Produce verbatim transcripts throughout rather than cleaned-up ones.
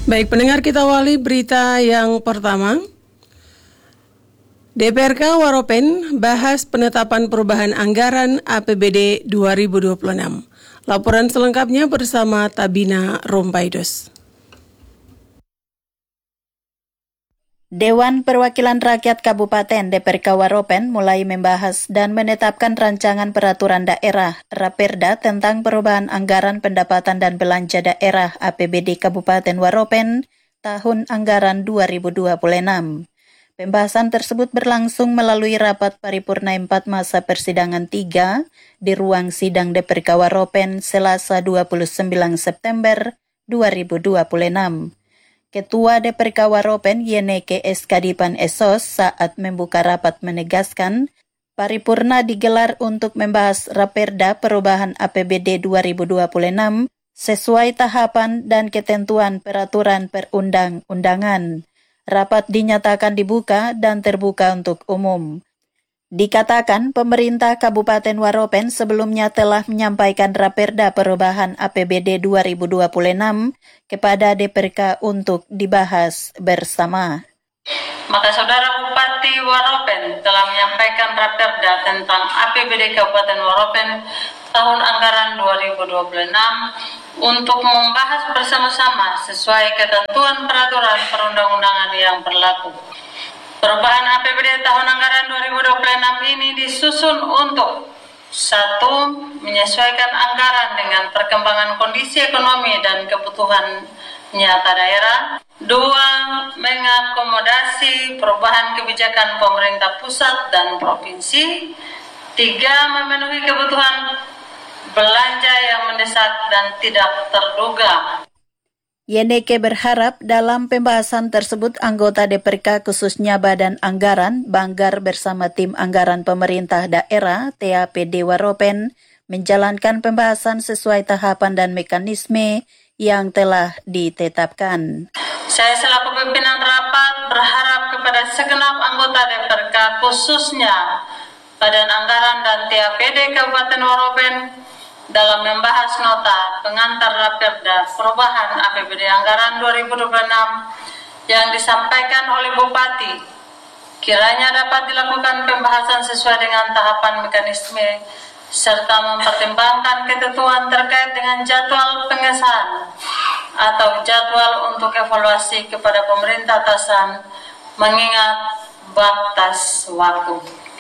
Baik pendengar, kita awali berita yang pertama. D P R K Waropen bahas penetapan perubahan anggaran A P B D dua ribu dua puluh enam. Laporan selengkapnya bersama Tabina Rompaidos. Dewan Perwakilan Rakyat Kabupaten D P R K Waropen mulai membahas dan menetapkan rancangan peraturan daerah Raperda tentang perubahan anggaran pendapatan dan belanja daerah A P B D Kabupaten Waropen tahun anggaran dua ribu dua puluh enam. Pembahasan tersebut berlangsung melalui rapat paripurna empat masa persidangan tiga di ruang sidang D P R K Waropen Selasa dua puluh sembilan September dua ribu dua puluh enam. Ketua D P R K Waropen Yeneke Eskadipan Esos saat membuka rapat menegaskan paripurna digelar untuk membahas Raperda perubahan A P B D dua ribu dua puluh enam sesuai tahapan dan ketentuan peraturan perundang-undangan. Rapat dinyatakan dibuka dan terbuka untuk umum. Dikatakan pemerintah Kabupaten Waropen sebelumnya telah menyampaikan Raperda perubahan A P B D dua ribu dua puluh enam kepada D P R K untuk dibahas bersama. Maka Saudara Bupati Waropen telah menyampaikan Raperda tentang A P B D Kabupaten Waropen tahun anggaran dua ribu dua puluh enam untuk membahas bersama-sama sesuai ketentuan peraturan perundang-undangan yang berlaku. Perubahan A P B D tahun anggaran dua ribu dua puluh enam ini disusun untuk satu. Menyesuaikan anggaran dengan perkembangan kondisi ekonomi dan kebutuhan nyata daerah. Dua. Mengakomodasi perubahan kebijakan pemerintah pusat dan provinsi. Tiga. Memenuhi kebutuhan belanja yang mendesak dan tidak terduga. Yeneke berharap dalam pembahasan tersebut anggota D P R K khususnya Badan Anggaran Banggar bersama tim anggaran pemerintah daerah T A P D Waropen menjalankan pembahasan sesuai tahapan dan mekanisme yang telah ditetapkan. Saya selaku pimpinan rapat berharap kepada segenap anggota D P R K khususnya Badan Anggaran dan T A P D Kabupaten Waropen dalam membahas nota pengantar Raperda perubahan A P B D anggaran dua ribu dua puluh enam yang disampaikan oleh Bupati, kiranya dapat dilakukan pembahasan sesuai dengan tahapan mekanisme serta mempertimbangkan ketentuan terkait dengan jadwal pengesahan atau jadwal untuk evaluasi kepada pemerintah atasan mengingat batas waktu.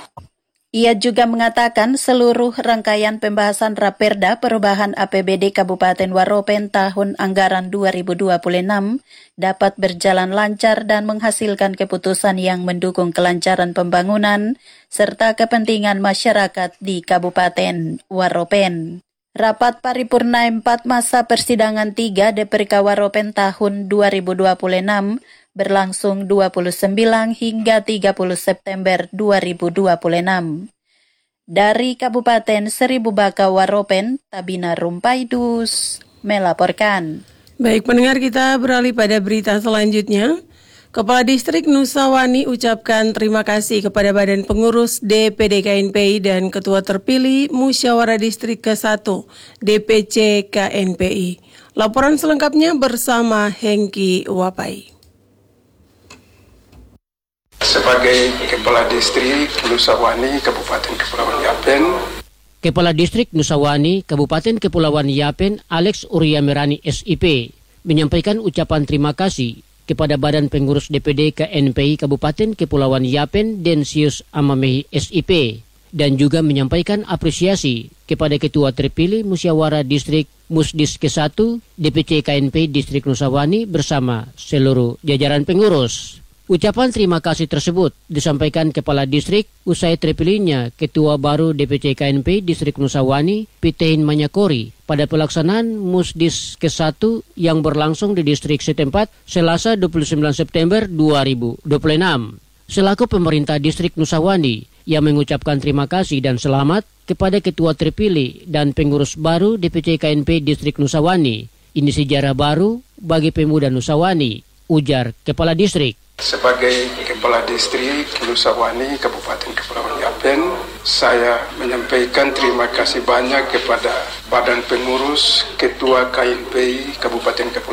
Ia juga mengatakan seluruh rangkaian pembahasan Raperda perubahan A P B D Kabupaten Waropen tahun anggaran dua ribu dua puluh enam dapat berjalan lancar dan menghasilkan keputusan yang mendukung kelancaran pembangunan serta kepentingan masyarakat di Kabupaten Waropen. Rapat paripurna empat masa persidangan tiga D P R K Waropen tahun dua ribu dua puluh enam berlangsung dua puluh sembilan hingga tiga puluh September dua ribu dua puluh enam. Dari Kabupaten Seribu Baka Waropen, Tabina Rompaidos melaporkan. Baik pendengar, kita beralih pada berita selanjutnya. Kepala Distrik Nusawani ucapkan terima kasih kepada Badan Pengurus D P D K N P I dan Ketua Terpilih Musyawarah Distrik ke satu D P C K N P I. Laporan selengkapnya bersama Hengki Wapai. Sebagai Kepala Distrik Nusawani Kabupaten Kepulauan Yapen, Kepala Distrik Nusawani Kabupaten Kepulauan Yapen Alex Uria Merani S I P menyampaikan ucapan terima kasih kepada Badan Pengurus D P D K N P I Kabupaten Kepulauan Yapen Densius Amamehi S I P dan juga menyampaikan apresiasi kepada Ketua Terpilih Musyawarah Distrik Musdis ke satu D P C K N P I Distrik Nusawani bersama seluruh jajaran pengurus. Ucapan terima kasih tersebut disampaikan Kepala Distrik usai terpilihnya Ketua baru D P C K N P I Distrik Nusawani Pitein Manyakori pada pelaksanaan Musdis ke satu yang berlangsung di distrik setempat Selasa dua puluh sembilan September dua ribu dua puluh enam. Selaku pemerintah Distrik Nusawani yang mengucapkan terima kasih dan selamat kepada Ketua terpilih dan pengurus baru D P C K N P I Distrik Nusawani. Ini sejarah baru bagi pemuda Nusawani, ujar Kepala Distrik. Sebagai Kepala Distrik Nusawani Kabupaten Kepulauan Yapen, saya menyampaikan terima kasih banyak kepada Badan Pengurus Ketua K N P I Kabupaten Kepulauan Yapen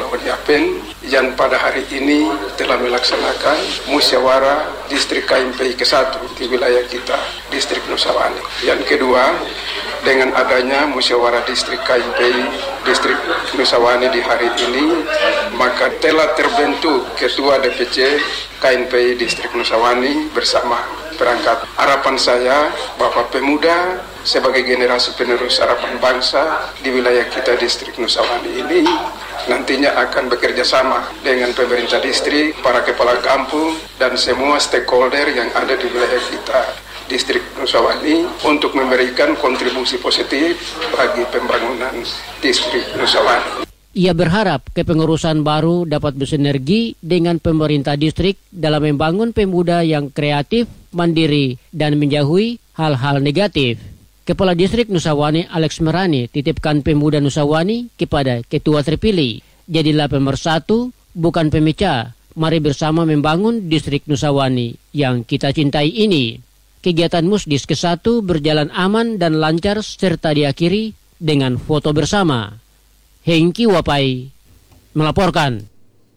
Yapen yang pada hari ini telah melaksanakan musyawarah distrik K N P I ke satu di wilayah kita, distrik Nusa Wani. Yang kedua, dengan adanya musyawarah distrik K N P I distrik Nusa Wani di hari ini, maka telah terbentuk ketua D P C K N P I distrik Nusa Wani bersama perangkat. Harapan saya Bapak Pemuda sebagai generasi penerus harapan bangsa di wilayah kita distrik Nusa Wani ini nantinya akan bekerja sama dengan pemerintah distrik, para kepala kampung, dan semua stakeholder yang ada di wilayah kita distrik Nusa Wani untuk memberikan kontribusi positif bagi pembangunan distrik Nusa Wani. Ia berharap kepengurusan baru dapat bersinergi dengan pemerintah distrik dalam membangun pemuda yang kreatif, mandiri, dan menjauhi hal-hal negatif. Kepala Distrik Nusa Wani Alex Merani titipkan pemuda Nusa Wani kepada ketua terpilih. Jadilah pemersatu, bukan pemecah. Mari bersama membangun Distrik Nusa Wani yang kita cintai ini. Kegiatan Musdis ke satu berjalan aman dan lancar serta diakhiri dengan foto bersama. Hengki Wapai melaporkan.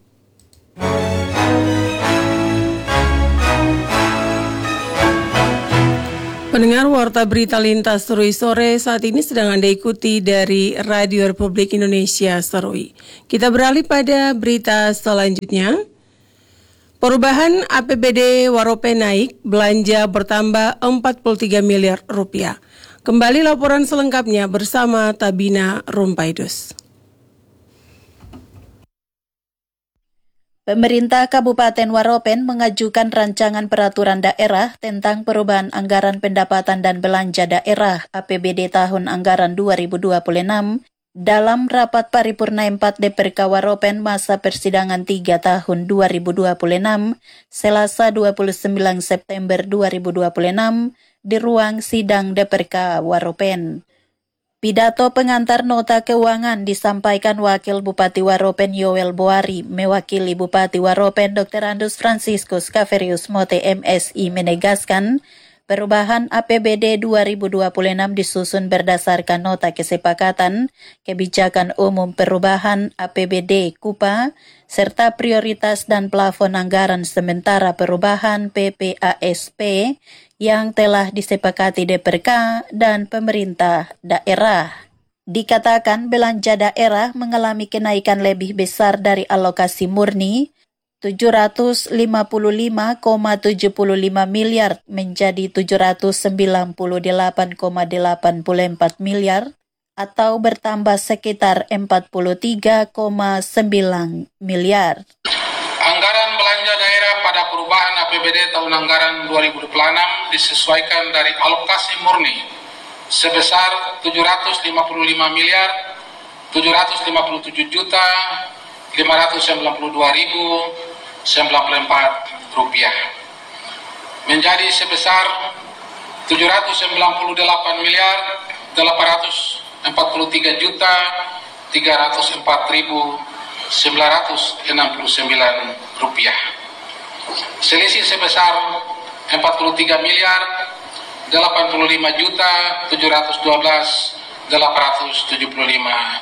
Pendengar Warta Berita Lintas Serui Sore saat ini sedang Anda ikuti dari Radio Republik Indonesia Serui. Kita beralih pada berita selanjutnya. Perubahan A P B D Waropen naik, belanja bertambah empat puluh tiga miliar rupiah. Kembali laporan selengkapnya bersama Tabina Rumpaidus. Pemerintah Kabupaten Waropen mengajukan rancangan peraturan daerah tentang perubahan anggaran pendapatan dan belanja daerah A P B D tahun anggaran dua ribu dua puluh enam dalam rapat paripurna empat D P R K Waropen masa persidangan tiga tahun dua ribu dua puluh enam Selasa dua puluh sembilan September dua ribu dua puluh enam di ruang sidang D P R K Waropen. Pidato pengantar nota keuangan disampaikan Wakil Bupati Waropen Yowel Boari, mewakili Bupati Waropen Doktor Andus Franciscus Kaverius Mote M Si menegaskan, perubahan A P B D dua ribu dua puluh enam disusun berdasarkan nota kesepakatan, kebijakan umum perubahan A P B D KUPA, serta prioritas dan plafon anggaran sementara perubahan P P A S P yang telah disepakati D P R K dan pemerintah daerah. Dikatakan belanja daerah mengalami kenaikan lebih besar dari alokasi murni, tujuh ratus lima puluh lima koma tujuh lima miliar menjadi tujuh ratus sembilan puluh delapan koma delapan empat miliar atau bertambah sekitar empat puluh tiga koma sembilan miliar. Anggaran belanja daerah pada perubahan A P B D tahun anggaran dua ribu dua puluh enam disesuaikan dari alokasi murni sebesar tujuh ratus lima puluh lima miliar tujuh ratus lima puluh tujuh juta lima ratus sembilan puluh dua ribu sembilan puluh empat rupiah menjadi sebesar tujuh ratus sembilan puluh delapan miliar delapan ratus empat puluh tiga juta tiga ratus empat ribu sembilan ratus enam puluh sembilan rupiah. Selisih sebesar empat puluh tiga miliar delapan puluh lima juta tujuh ratus dua belas delapan ratus tujuh puluh lima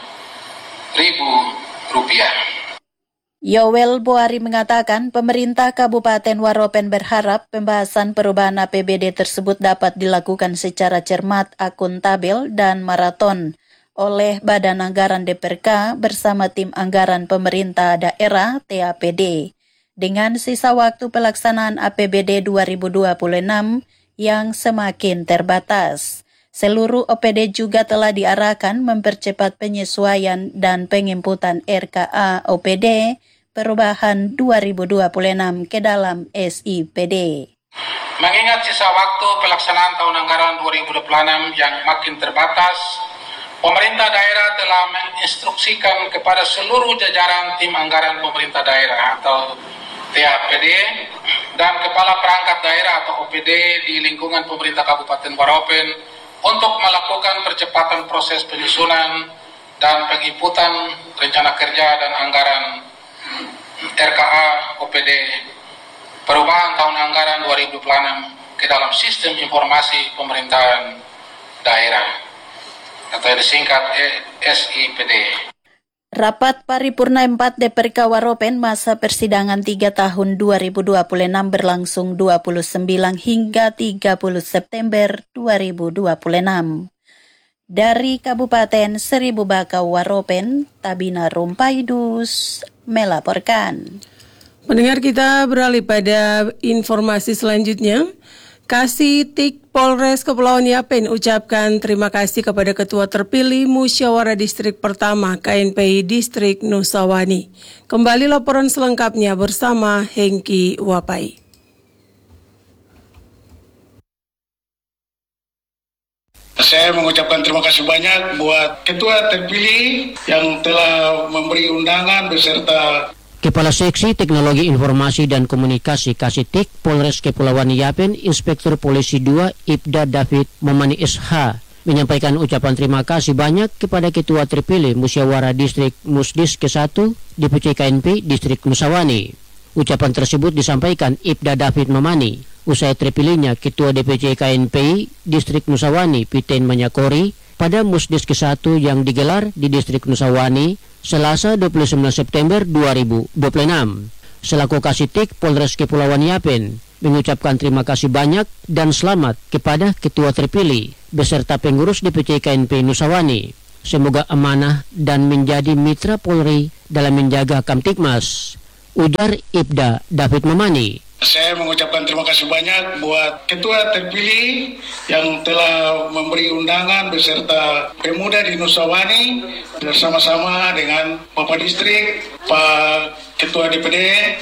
ribu rupiah. Yowel Boari mengatakan pemerintah Kabupaten Waropen berharap pembahasan perubahan A P B D tersebut dapat dilakukan secara cermat, akuntabel, dan maraton oleh Badan Anggaran D P R K bersama tim anggaran pemerintah daerah T A P D. Dengan sisa waktu pelaksanaan A P B D dua ribu dua puluh enam yang semakin terbatas. Seluruh O P D juga telah diarahkan mempercepat penyesuaian dan penginputan R K A O P D perubahan dua ribu dua puluh enam ke dalam S I P D. Mengingat sisa waktu pelaksanaan tahun anggaran dua ribu dua puluh enam yang makin terbatas, pemerintah daerah telah menginstruksikan kepada seluruh jajaran tim anggaran pemerintah daerah atau T A P D dan kepala perangkat daerah atau O P D di lingkungan pemerintah Kabupaten Waropen untuk melakukan percepatan proses penyusunan dan penginputan rencana kerja dan anggaran R K A O P D perubahan tahun anggaran dua ribu dua puluh enam ke dalam sistem informasi pemerintahan daerah atau disingkat S I P D. Rapat Paripurna empat D P R Kawaropen masa persidangan tiga tahun dua ribu dua puluh enam berlangsung dua puluh sembilan hingga tiga puluh September dua ribu dua puluh enam. Dari Kabupaten Seribu Bakau Waropen, Tabina Rumpaidus melaporkan. Pendengar, kita beralih pada informasi selanjutnya. Kasitik Polres Kepulauan Yapen ucapkan terima kasih kepada Ketua Terpilih Musyawarah Distrik Pertama K N P I Distrik Nusawani. Kembali laporan selengkapnya bersama Hengki Wapai. Saya mengucapkan terima kasih banyak buat Ketua Terpilih yang telah memberi undangan beserta Kepala Seksi Teknologi Informasi dan Komunikasi Kasitik Polres Kepulauan Yapen, Inspektur Polisi dua Ibda David Momani S H menyampaikan ucapan terima kasih banyak kepada Ketua Terpilih Musyawarah Distrik Musdis ke satu D P C K N P I Distrik Nusawani. Ucapan tersebut disampaikan Ibda David Momani usai terpilihnya Ketua D P C K N P I Distrik Nusawani Piten Manyakori pada Musdis ke satu yang digelar di Distrik Nusawani Selasa dua puluh sembilan September dua ribu dua puluh enam. Selaku Kasitik Polres Kepulauan Yapen mengucapkan terima kasih banyak dan selamat kepada Ketua Terpilih beserta pengurus D P C K N P I Nusawani. Semoga amanah dan menjadi mitra Polri dalam menjaga Kamtibmas, ujar Ibda David Momani. Saya mengucapkan terima kasih banyak buat Ketua Terpilih yang telah memberi undangan beserta pemuda di Nusawani bersama-sama dengan Bapak Distrik, Pak Ketua D P D.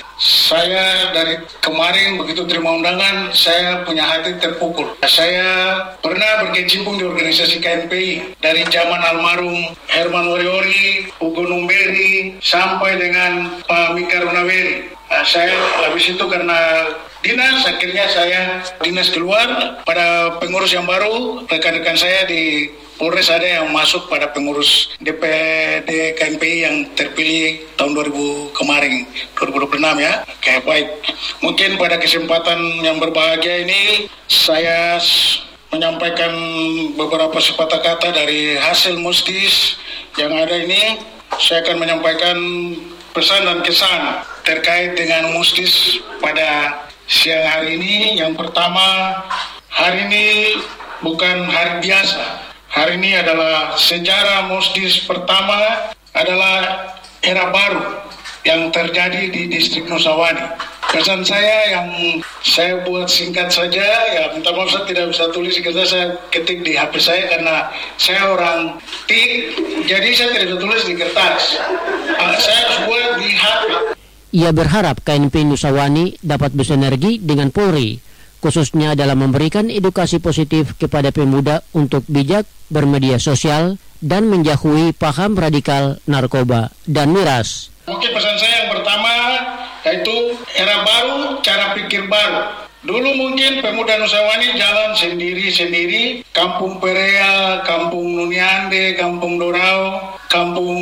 Saya dari kemarin begitu terima undangan, saya punya hati terpukul. Saya pernah berkecimpung di organisasi K N P I dari zaman almarhum Herman Wariori, Ugo Numberi, sampai dengan Pak Mika Runaweri. Nah, saya habis itu karena dinas, akhirnya saya dinas keluar pada pengurus yang baru. Rekan-rekan saya di Polres ada yang masuk pada pengurus D P D K N P I yang terpilih tahun dua ribu kemarin, dua ribu dua puluh enam ya. Oke, baik. Mungkin pada kesempatan yang berbahagia ini saya menyampaikan beberapa sepatah kata dari hasil musdis yang ada ini. Saya akan menyampaikan pesan dan kesan terkait dengan musdis pada siang hari ini. Yang pertama, hari ini bukan hari biasa. Hari ini adalah sejarah musdis pertama, adalah era baru yang terjadi di Distrik Nusawani. Pesan saya yang saya buat singkat saja, ya minta maaf saya tidak bisa tulis, karena saya ketik di H P saya karena saya orang tik, jadi saya tidak bisa tulis di kertas. Uh, saya harus buat di H P. Ia berharap K N P I Nusawani dapat bersinergi dengan Polri, khususnya dalam memberikan edukasi positif kepada pemuda untuk bijak bermedia sosial dan menjauhi paham radikal narkoba dan miras. Mungkin pesan saya yang pertama yaitu era baru, cara pikir baru. Dulu mungkin pemuda Nusawani jalan sendiri-sendiri, Kampung Perea, Kampung Nuniande, Kampung Dorao, Kampung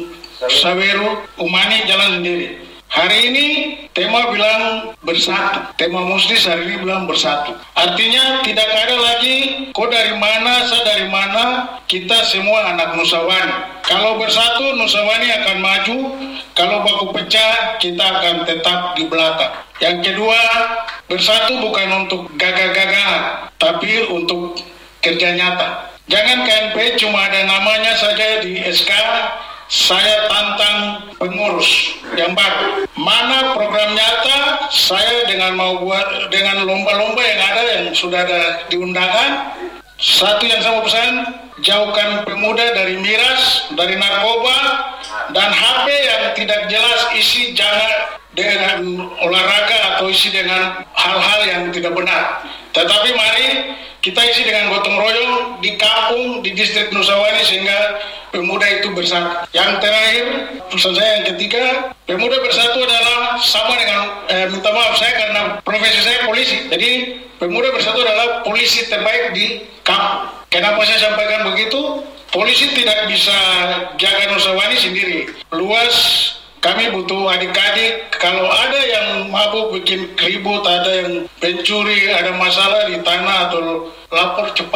Saweru, Umani jalan sendiri. Hari ini tema bilang bersatu, tema musdis hari ini bilang bersatu. Artinya tidak ada lagi kau dari mana, saya dari mana, kita semua anak Nusawani. Kalau bersatu Nusawani akan maju, kalau baku pecah kita akan tetap di belakang. Yang kedua, bersatu bukan untuk gagah-gagahan, tapi untuk kerja nyata. Jangan K N P I cuma ada namanya saja di S K. Saya tantang pengurus yang baru. Mana program nyata? Saya dengan mau buat dengan lomba-lomba yang ada yang sudah ada diundangan. Satu yang saya mau pesan, jauhkan pemuda dari miras, dari narkoba, dan H P yang tidak jelas isi jangan dengan olahraga atau isi dengan hal-hal yang tidak benar. Tetapi mari kita isi dengan gotong royong di kampung, di Distrik Nusawani sehingga pemuda itu bersatu. Yang terakhir, pesan saya yang ketiga, pemuda bersatu adalah sama dengan, eh, minta maaf saya karena profesi saya polisi. Jadi pemuda bersatu adalah polisi terbaik di kampung. Kenapa saya sampaikan begitu? Polisi tidak bisa jaga Nusawani sendiri. Luas. Kami butuh adik-adik, kalau ada yang mabuk bikin ribut, ada yang pencuri, ada masalah di tanah atau lapor cepat.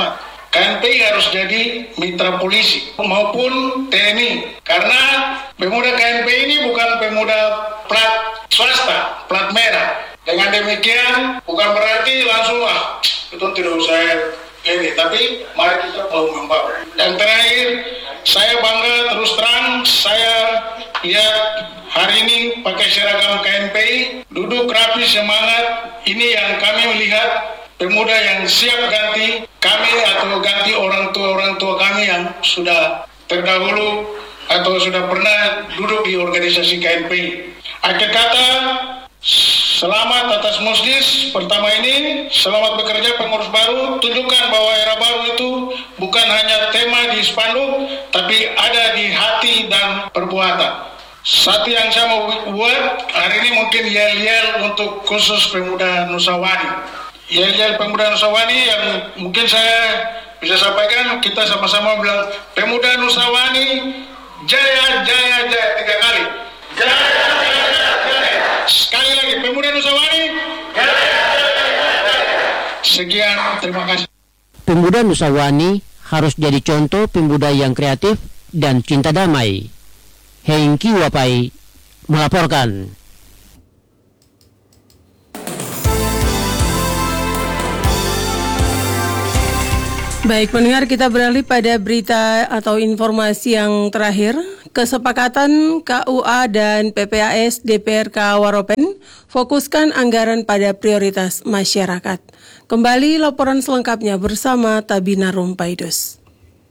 K N P I harus jadi mitra polisi maupun T N I. Karena pemuda K N P I ini bukan pemuda plat swasta, plat merah. Dengan demikian bukan berarti langsung ah itu tidak usah ini, tapi mari kita mau membawa. Dan terakhir, saya bangga terus terang saya lihat hari ini pakai seragam K N P I, duduk rapi semangat. Ini yang kami melihat pemuda yang siap ganti kami atau ganti orang tua orang tua kami yang sudah terdahulu atau sudah pernah duduk di organisasi K N P I. Akhir kata, selamat atas muslis pertama ini, selamat bekerja pengurus baru, tunjukkan bahwa era baru itu bukan hanya tema di spanduk, tapi ada di hati dan perbuatan. Satu yang saya mau buat hari ini mungkin yel-yel untuk khusus pemuda Nusawani. Yel-yel pemuda Nusawani yang mungkin saya bisa sampaikan, kita sama-sama bilang, pemuda Nusawani, jaya, jaya, jaya, tiga kali. Jaya, jaya, jaya, jaya. Sekali lagi, pemuda Nusawani, jaya, jaya, jaya, jaya. Sekian, terima kasih. Pemuda Nusawani harus jadi contoh pemuda yang kreatif dan cinta damai. Hengki Wapai melaporkan. Baik, pendengar, kita beralih pada berita atau informasi yang terakhir. Kesepakatan K U A dan P P A S D P R K Waropen fokuskan anggaran pada prioritas masyarakat. Kembali laporan selengkapnya bersama Tabina Rumpaidos.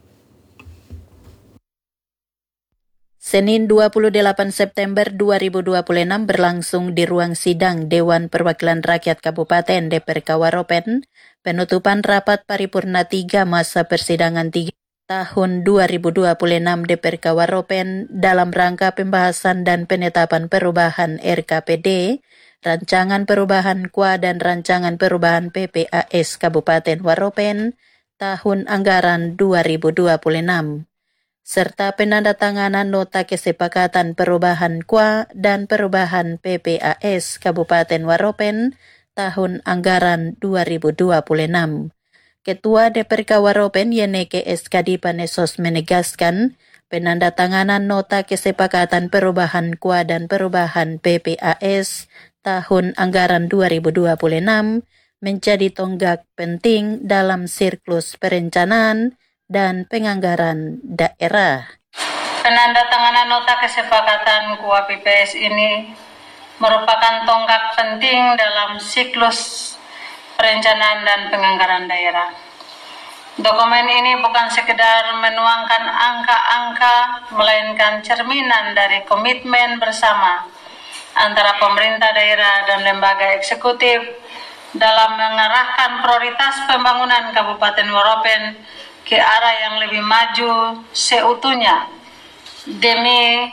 Senin dua puluh delapan September dua ribu dua puluh enam berlangsung di ruang sidang Dewan Perwakilan Rakyat Kabupaten D P R K Waropen, penutupan rapat paripurna tiga masa persidangan tiga tahun dua ribu dua puluh enam D P R K Waropen dalam rangka pembahasan dan penetapan perubahan R K P D, rancangan perubahan K U A dan rancangan perubahan P P A S Kabupaten Waropen tahun anggaran dua ribu dua puluh enam. Serta penandatanganan nota kesepakatan perubahan K U A dan perubahan P P A S Kabupaten Waropen tahun anggaran dua ribu dua puluh enam. Ketua D P R K Waropen Yeneke Eskadipan Esos menegaskan penandatanganan nota kesepakatan perubahan K U A dan perubahan P P A S tahun anggaran dua ribu dua puluh enam menjadi tonggak penting dalam siklus perencanaan dan penganggaran daerah. Penandatanganan nota kesepakatan K U A P P S ini merupakan tonggak penting dalam siklus perencanaan dan penganggaran daerah. Dokumen ini bukan sekedar menuangkan angka-angka, melainkan cerminan dari komitmen bersama antara pemerintah daerah dan lembaga eksekutif dalam mengarahkan prioritas pembangunan Kabupaten Waropen ke arah yang lebih maju seutuhnya demi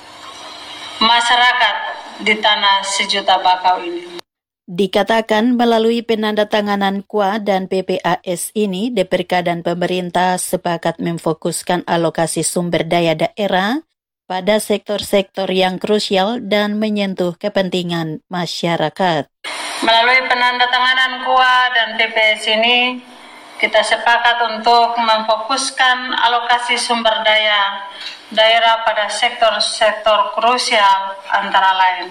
masyarakat di tanah sejuta bakau ini. Dikatakan melalui penandatanganan K U A dan P P A S ini, D P R K dan pemerintah sepakat memfokuskan alokasi sumber daya daerah pada sektor-sektor yang krusial dan menyentuh kepentingan masyarakat. Melalui penandatanganan K U A dan P P A S ini, kita sepakat untuk memfokuskan alokasi sumber daya daerah pada sektor-sektor krusial antara lain.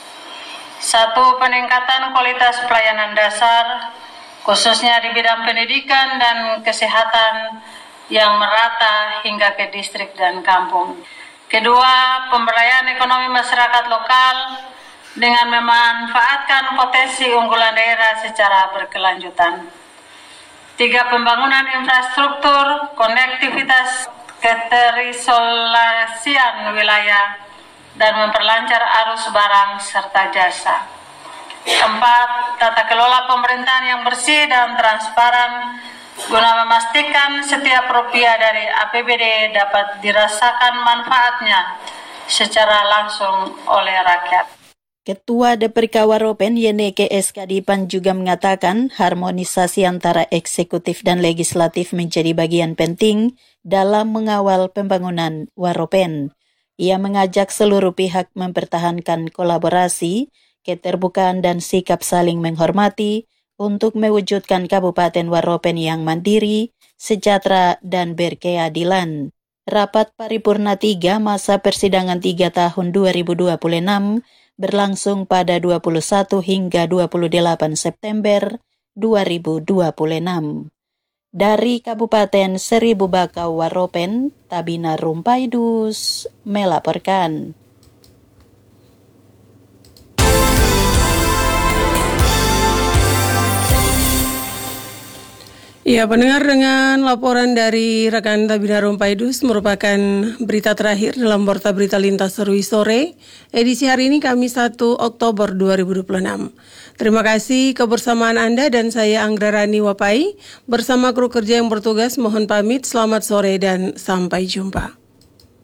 Satu, peningkatan kualitas pelayanan dasar, khususnya di bidang pendidikan dan kesehatan yang merata hingga ke distrik dan kampung. Kedua, pemberdayaan ekonomi masyarakat lokal dengan memanfaatkan potensi unggulan daerah secara berkelanjutan. Tiga, pembangunan infrastruktur, konektivitas, keterisolasian wilayah, dan memperlancar arus barang serta jasa. Empat, tata kelola pemerintahan yang bersih dan transparan guna memastikan setiap rupiah dari A P B D dapat dirasakan manfaatnya secara langsung oleh rakyat. Ketua D P R K Waropen Yeneke Eskadipan juga mengatakan harmonisasi antara eksekutif dan legislatif menjadi bagian penting dalam mengawal pembangunan Waropen. Ia mengajak seluruh pihak mempertahankan kolaborasi, keterbukaan dan sikap saling menghormati untuk mewujudkan Kabupaten Waropen yang mandiri, sejahtera, dan berkeadilan. Rapat Paripurna tiga masa persidangan tiga tahun dua ribu dua puluh enam berlangsung pada dua puluh satu hingga dua puluh delapan September dua ribu dua puluh enam. Dari Kabupaten Seribu Bakau Waropen, Tabina Rumpaidus melaporkan. Ya, pendengar, dengan laporan dari rekan Tabina Rumpaidus merupakan berita terakhir dalam Warta Berita Lintas Serui Sore, edisi hari ini Kamis satu Oktober dua ribu dua puluh enam. Terima kasih kebersamaan Anda dan saya Anggra Rani Wapai bersama kru kerja yang bertugas mohon pamit, selamat sore dan sampai jumpa.